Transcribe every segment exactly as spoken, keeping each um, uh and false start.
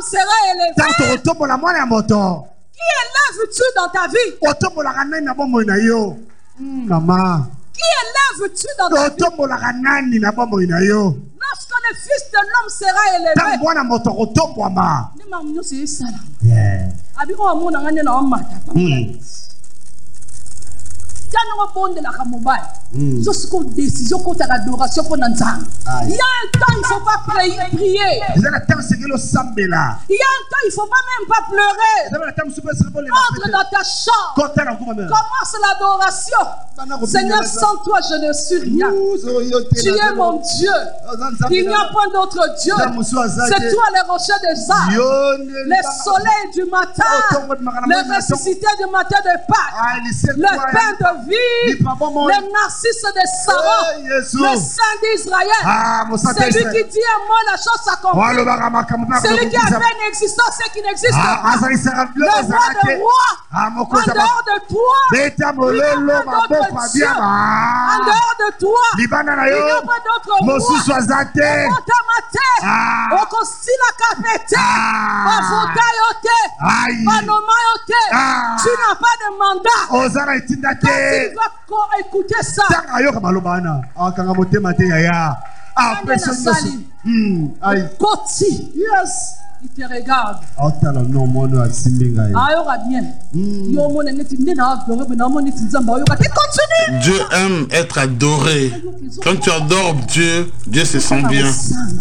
sera élevé. Qui élèves-tu dans ta vie? Qui élèves-tu dans ta vie? Lorsque le Fils de l'homme sera élevé. Mm. Jusqu'aux décisions contre l'adoration pour Nanzang. Il y a un temps, il ne faut pas prier. Il y a un temps, il ne faut pas même pas pleurer. Entre dans ta chambre. Commence l'adoration. Seigneur, sans toi, je ne suis rien. Tu es mon Dieu. Il n'y a point d'autre Dieu. C'est toi le rocher des arbres, le soleil du matin, le ressuscité du matin de Pâques, le pain de vie, le narcisse de Saron, le Saint d'Israël. C'est lui qui dit à moi la chose s'accomplit. C'est lui qui a fait une existence et qui n'existe pas. Le roi de rois, en dehors de toi, il n'y a pas d'autre Dieu. En dehors de toi, il n'y a pas d'autre roi. Tu n'as pas de mandat. Quand tu vas écouter ça, yes. Il te regarde. Dieu aime être adoré. Quand tu adores Dieu, Dieu se sent bien.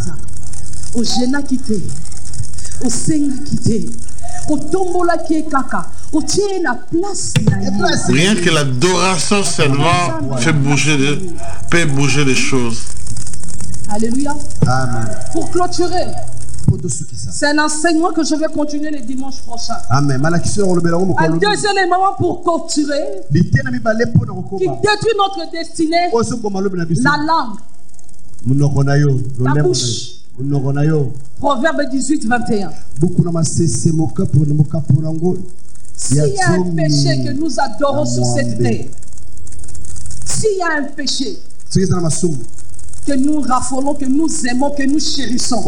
Rien que l'adoration seulement fait bouger les, peut bouger les choses. Alléluia. Amen. Pour clôturer, c'est un enseignement que je vais continuer le dimanche prochain. Amen. Un deuxième élément pour clôturer qui détruit notre destinée, la langue, la bouche. Proverbe dix-huit, vingt et un. S'il y a un péché que nous adorons sur cette terre, s'il y a un péché que nous raffolons, que nous aimons, que nous chérissons,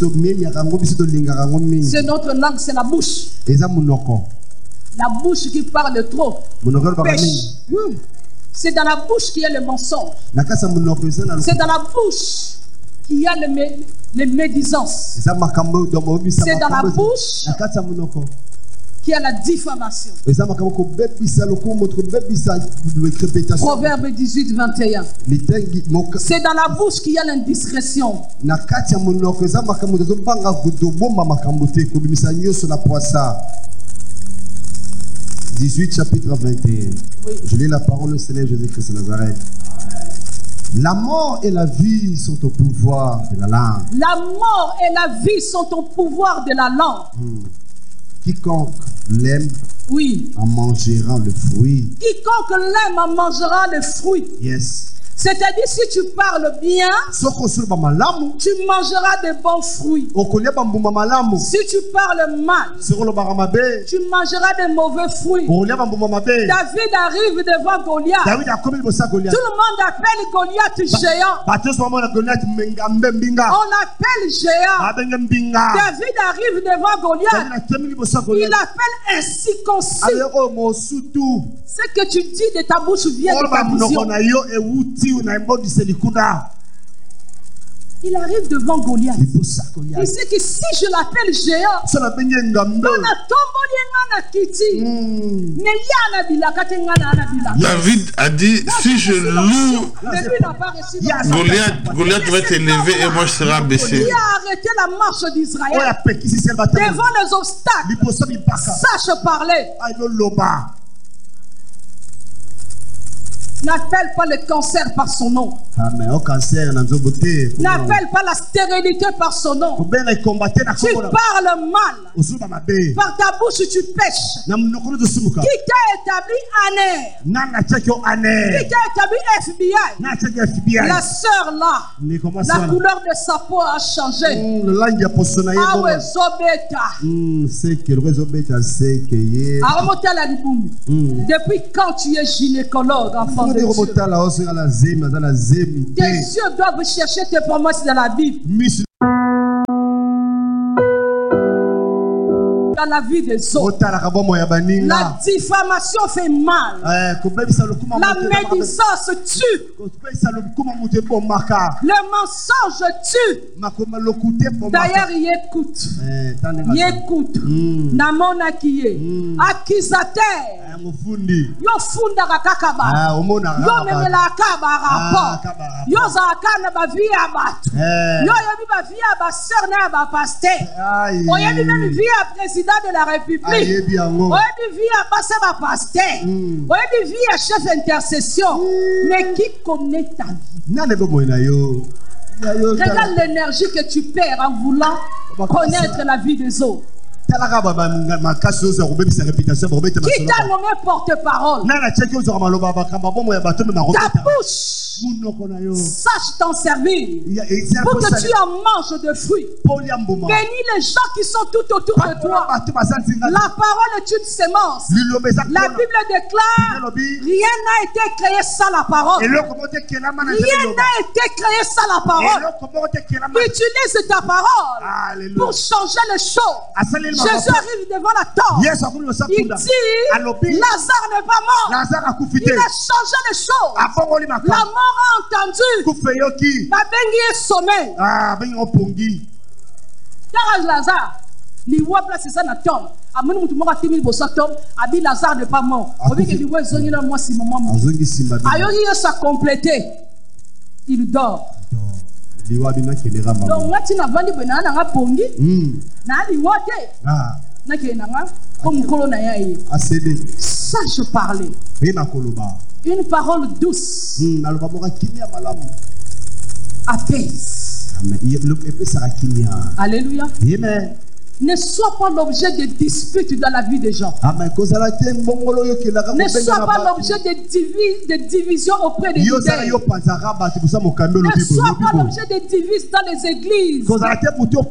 c'est notre langue, c'est la bouche. La bouche qui parle trop pêche. C'est dans la bouche qu'il y a le mensonge. C'est dans la bouche qu'il y a le mé les médisances. C'est dans la bouche qu'il y a la diffamation. Proverbe dix-huit, vingt et un. C'est dans la bouche qu'il y a l'indiscrétion. dix-huit, chapitre vingt et un. Oui. Je lis la parole du Seigneur Jésus-Christ de Nazareth. La mort et la vie sont au pouvoir de la langue. La mort et la vie sont au pouvoir de la langue. Hmm. Quiconque l'aime, oui, en mangera le fruit. Quiconque l'aime en mangera le fruit. Yes. C'est-à-dire, si tu parles bien, tu mangeras de bons fruits. Si tu parles mal, tu mangeras de mauvais fruits. David arrive devant Goliath. Tout le monde appelle Goliath géant. On l'appelle géant. David arrive devant Goliath. Il l'appelle incirconcis. Ce que tu dis de ta bouche vient de ta vision. Il arrive devant Goliath. Il sait que si je l'appelle géant, David a dit, si je loue Goliath, Goliath va être élevé et moi je serai abaissé. Il a arrêté la marche d'Israël devant les obstacles. Sache parler. N'appelle pas le cancer par son nom. Amen. Au cancer, n'appelle pas la stérilité par son nom. Tu parles mal. Par ta bouche, tu pêches. Qui t'a établi aner? Qui t'a établi F B I? La sœur là, la couleur de sa peau a changé. Depuis quand tu es gynécologue, enfant de Dieu? Tes yeux doivent chercher tes promesses dans la Bible. dans la vie des autres. La diffamation fait mal. La médisance tue. Le mensonge tue. D'ailleurs, il écoute. Il écoute. Namona kiye. Accusateur. Yo funda kakaba. Yo memela kaba rapport. Yo zakana ba vie abat. Yo yebi ba vie aba sœur na ba pasteur. Oyebi même vie à président de la République. Oyebi vie à passer ba pasteur. Oyebi vie à chef d'intercession. Mais qui connaît ta vie? Regarde l'énergie que tu perds en voulant connaître la vie des autres. Qui t'a nommé porte-parole? Ta bouche, sache t'en servir pour que tu en manges de fruits. Bénis les gens qui sont tout autour de toi. La parole est une sémence. La Bible déclare: rien n'a été créé sans la parole. Rien n'a été créé sans la parole. Utilise ta parole pour changer les choses. Jésus arrive devant la tombe. Il dit: Lazare n'est pas mort. Il a changé les choses. La mort a entendu. La bengi est sommeil. Car Lazare, il voit place ça na tombe. Amène mutu moko timi bosa tombe. Abi Lazare n'est pas mort. Obi ke diwe zongi na moi si maman. Ayoki Yesu a complété. Il dort. Donc, tu n'as pas dit que tu as pongi. Sache parler. Une parole douce. Apaise. Alléluia. Ne sois pas l'objet de disputes dans la vie des gens. Ne sois pas l'objet de, divis, de division auprès des leaders. Ne sois pas l'objet de division dans les églises. Ne sois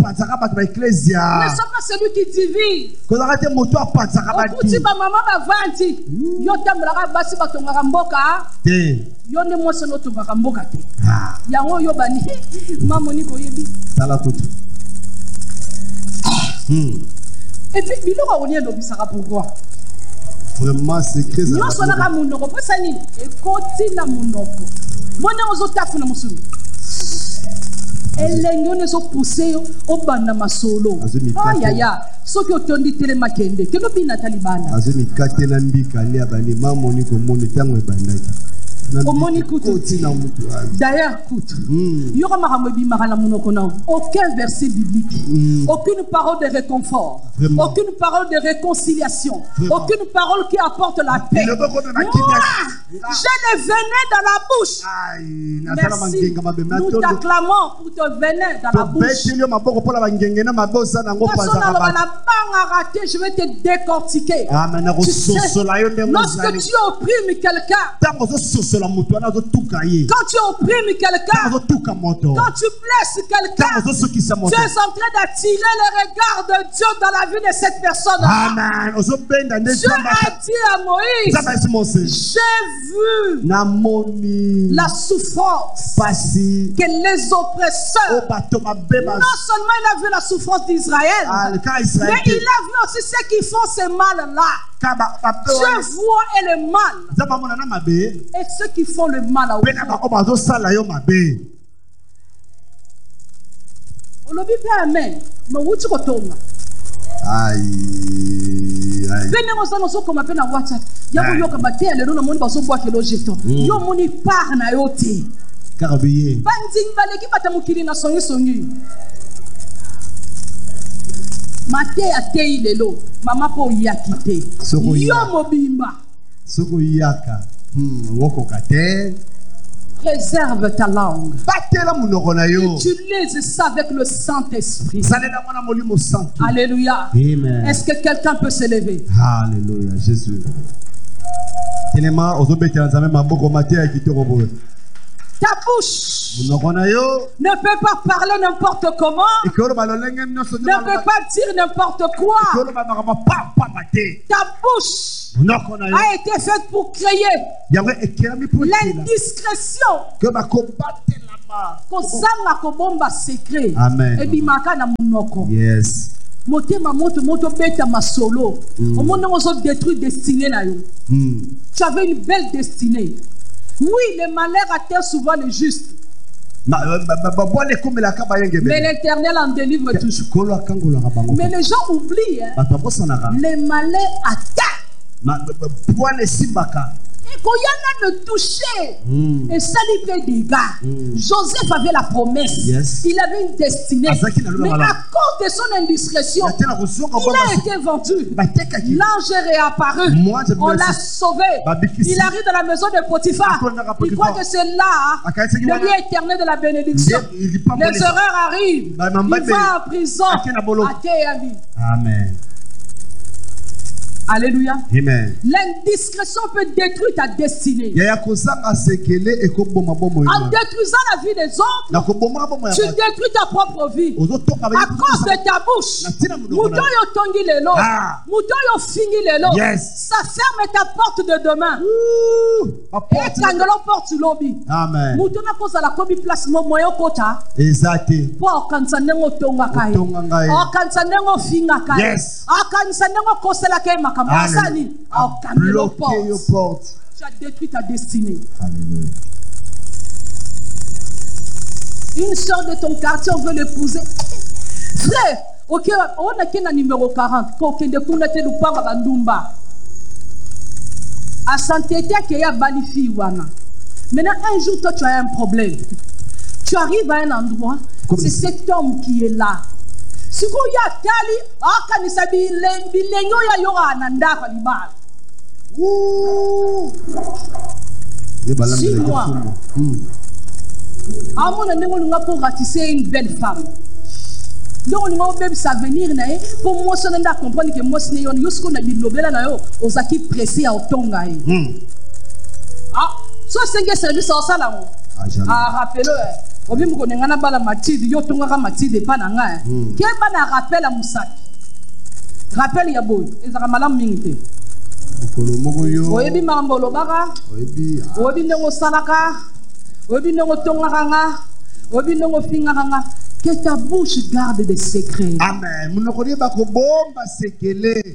pas celui qui divise. Okuti ba mama ba vandi. Yo tamulaka basi batongaka mboka. Yo ne mo sono tongaka mboka te. Yango yo bani mamoni ko yebi. Sala tutu. Hmm. Et puis, il aura oublié de dire pourquoi. Vraiment, c'est très important. Nous sommes là, nous sommes là, et continue à nous. Moi, nous sommes là, nous sommes là. Et les gens sont poussés au banama solo. Aïe aïe aïe. Ce qui ont dit télémakende. Que nous bina talibana. Azemi katenambi kali abani mamoni ko monitangwe bandaki. D'ailleurs, écoute, il y aura aucun verset biblique, mm. aucune parole de réconfort, vraiment. Aucune parole de réconciliation, vraiment. Aucune parole qui apporte la paix. Moi, j'ai le venin dans la bouche. Aïe, merci. Nous t'acclamons pour te venin dans la bouche. Je vais te décortiquer. Tu sais, lorsque tu opprimes quelqu'un, quand tu opprimes quelqu'un, quand tu blesses quelqu'un, tu es en train d'attirer le regard de Dieu dans la vie de cette personne. Amen. Dieu a dit à Moïse: j'ai vu la souffrance que les oppresseurs, non seulement il a vu la souffrance d'Israël, mais il a vu aussi ceux qui font ce mal-là. Dieu voit et le mal. Et ceux qui font le mal à autrui. On l'a dit amen. Mais où tu retournes? Aïe. Venez on s'en comme appelle en WhatsApp. Y'a yo kabate le no moni baso bois que lo jeton. Yo moni par na yote. Karabiye. Banding baleki batamukiri na songi songi. Mate atei lelo mama po yakite yo mobimba soko yaka hmm woko kate. Préserve ta langue. Batela munoko na yo. Utilise ça avec le Saint-Esprit. Salela mona molimo saint. Alléluia. Amen. Est-ce que quelqu'un peut se lever? Alléluia Jésus. Tellement ozobetela nzambe maboko mate yakite robo. Ta bouche ne peut pas parler n'importe comment, ne peut pas dire n'importe quoi. Ta bouche a été faite pour créer l'indiscrétion. Amen. Yes. motema moto moto beta masolo au monde on se détruit destinée na yo. Tu avais une belle destinée. Oui, le malheur atteint souvent le juste. Mais l'Éternel en délivre toujours. Mais les gens oublient, hein, les malheurs atteints. Et quand il y en a le toucher, mm. et ça lui fait des dégâts. Mm. Joseph avait la promesse, yes. Il avait une destinée. Mais à cause de son indiscrétion, il a été vendu. L'ange est réapparu. On l'a sauvé. Il arrive dans la maison de Potiphar. Il croit que c'est là le lieu éternel de la bénédiction. Les erreurs arrivent. Il va en prison. Amen. Alléluia. Amen. L'indiscrétion peut détruire ta destinée. En détruisant la vie des autres, tu détruis ta propre vie. À cause de ta bouche, mouton yo tongi lelo, mouton yo fingi lelo. Ça ferme ta porte de demain. Et quand l'on porte lobby, amen. Mouton na cause la kobi place mo moyo kota. Exactement. Pour kansa nengo tonga kai. O kansa nengo finga kai. Yes. A kansa nengo kosela kai makama. Bloquer your porte. Tu as détruit ta destinée. Alléluia. Une soeur de ton quartier, on veut l'épouser. Frère, ok, on a qu'un numéro quarante. Ok, de Kounate Lupanga Bandumba. À Santété, qui y a Balifi Wana. Maintenant, un jour, toi, tu as un problème. Tu arrives à un endroit, c'est cet homme qui est là. Si vous y a tali, aka ni sabi bilengo ya yora nanda kwa libal. Six mois. Amon na nengo nga pour ratisser une belle femme. Donc on va même s'avenir na pour moi ça nda comprendre que moi ce n'est yon yosko na bilobela na yo ozaki pressé à otonga e. Ah, so cinq service au salon. Ah, rappelez-le. Obi mu konengana bala matidi yo tonga matidi pa na nga ke ba na rappel a musaki rappel ya boy ezaka malamu mingi te okolo moko yo oyebi mambo lobaka oyebi oyebi ndongo salaka oyebi ndongo tonga nga oyebi ndongo finga nga que ta bouche garde des secrets. Amen. Munokoni ba ko bomba sekele.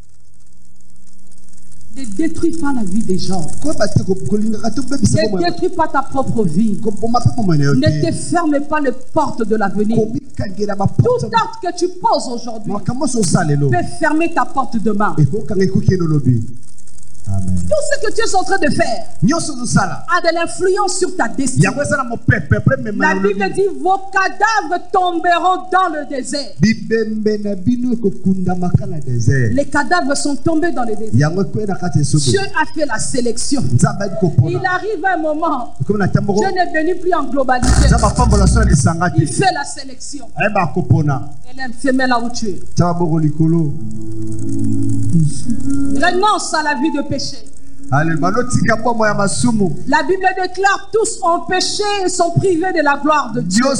Ne détruis pas la vie des gens. Ne détruis pas ta propre vie. Ne te ferme pas les portes de l'avenir. Tout acte que tu poses aujourd'hui peut fermer ta porte demain. Amen. Tout ce que tu es en train de faire a de l'influence sur ta destinée. La Bible dit vos cadavres tomberont dans le désert. Les cadavres sont tombés dans le désert. Dieu a fait la sélection. Il arrive un moment, Dieu n'est venu plus en globalité. Il fait la sélection. Et l'infirmière là où tu es. Renonce à la vie de péché. La Bible déclare tous ont péché et sont privés de la gloire de Dieu.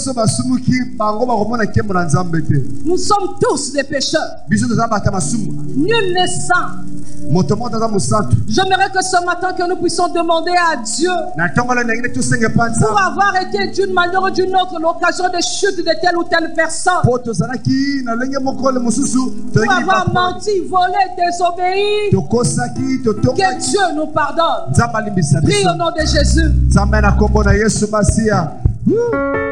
Nous sommes tous des pécheurs. Nul n'est saint. J'aimerais que ce matin que nous puissions demander à Dieu pour avoir été d'une manière ou d'une autre l'occasion de chute de telle ou telle personne, pour avoir menti, volé, désobéi, que Dieu nous pardonne. Prie au nom de Jésus.